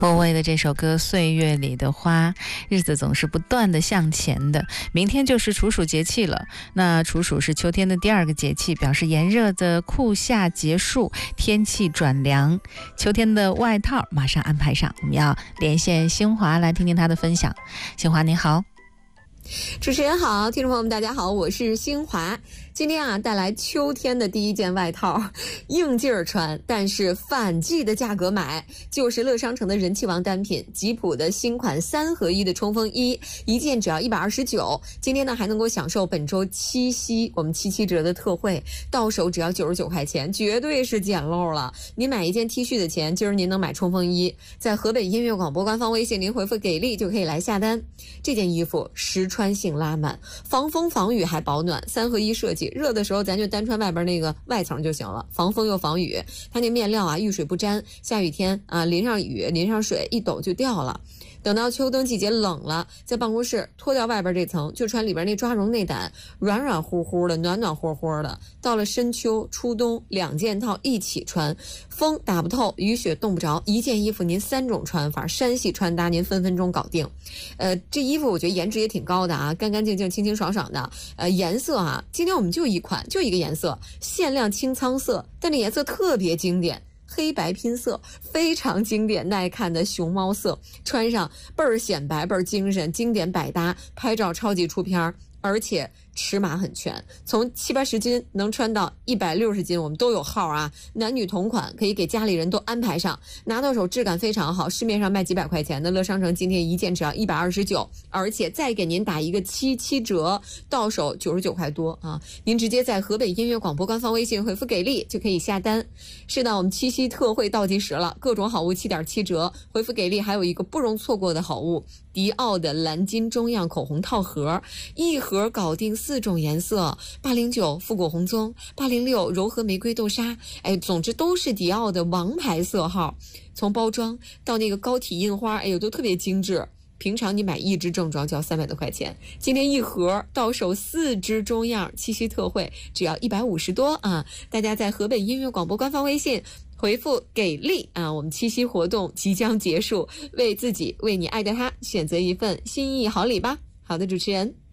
莫蔚的这首歌《岁月里的花》，日子总是不断的向前的。明天就是处暑节气了，那处暑是秋天的第二个节气，表示炎热的酷夏结束，天气转凉，秋天的外套马上安排上。我们要连线新华来听听他的分享。新华你好。 主持人好，听众朋友们大家好，我是新华。今天带来秋天的第一件外套，应劲儿穿，但是反季的价格买，就是乐商城的人气王单品吉普的新款3合1的冲锋衣，一件只要129。今天呢还能够享受本周七夕我们77折的特惠，到手只要99块钱，绝对是捡漏了。您买一件 T 恤的钱，今儿您能买冲锋衣。在河北音乐广播官方微信您回复给力就可以来下单。这件衣服实穿性拉满，防风防雨还保暖，3合1设计，热的时候咱就单穿外边那个外层就行了，防风又防雨。它那面料遇水不沾，下雨天淋上雨淋上水一抖就掉了。等到秋冬季节冷了，在办公室脱掉外边这层，就穿里边那抓绒内胆，软软乎乎的，暖暖和和的。到了深秋初冬，2件套一起穿，风打不透，雨雪冻不着，一件衣服您3种穿法，山系穿搭您分分钟搞定。这衣服我觉得颜值也挺高的干干净净清清爽爽的。颜色今天我们就一款，就一个颜色，限量清仓色，但这颜色特别经典，黑白拼色，非常经典耐看的熊猫色，穿上倍儿显白倍儿精神，经典百搭，拍照超级出片，而且尺码很全，从70-80斤能穿到160斤，我们都有号男女同款，可以给家里人都安排上。拿到手质感非常好，市面上卖几百块钱的乐商城今天一件只要129，而且再给您打一个77折，到手99块多您直接在河北音乐广播官方微信回复给力就可以下单。是的，我们七夕特惠倒计时了，各种好物7.7折，回复给力还有一个不容错过的好物，迪奥的蓝金中样口红套盒，一盒搞定4种颜色，809复古红棕，806柔和玫瑰豆沙，总之都是迪奥的王牌色号。从包装到那个高体印花，都特别精致。平常你买1支正装就要300多块钱，今天一盒到手4支中样，七夕特惠只要150多大家在河北音乐广播官方微信回复给力我们七夕活动即将结束，为自己为你爱的他选择一份心意好礼吧。好的，主持人。